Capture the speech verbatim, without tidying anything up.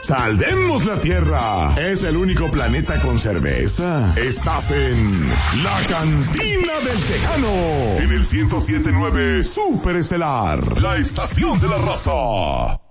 Salvemos la Tierra. Es el único planeta con cerveza. Estás en La Cantina del Tejano. En el ciento siete punto nueve Super Estelar. La estación de la raza.